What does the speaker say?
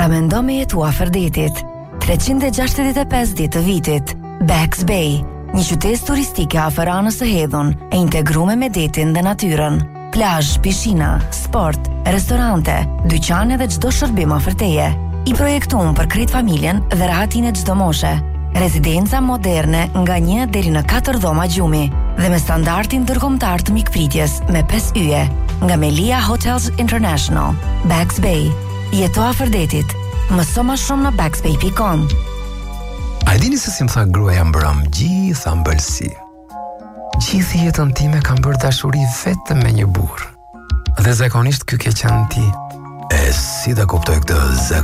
A mendo me jetu afër detit. 365 ditë të vitit. Bags Bay, një qytet turistike afër anës së Hedhun, e integruar me detin dhe natyrën. Plazh, pishina, sport, restorante, dyqane dhe çdo shërbim afër teje. I projektuar për krejt familjen dhe rahatin e çdo moshe. Rezidenca moderne nga 1 deri në 4 dhoma gjumi dhe me standardin ndërkombëtar të mikpritjes me 5 yje nga Melia Hotels International. Bags Bay, jeto afër detit. Mëso më shumë në bagsbay.com. A e dini se si më tha gruaja mbrëm gjitha ëmbëlsi? Gjithë jetën time kam bërë dashuri vetëm me një burr. Dhe zakonisht ky ke qenë ti. E si ta kuptoj këtë zakonisht?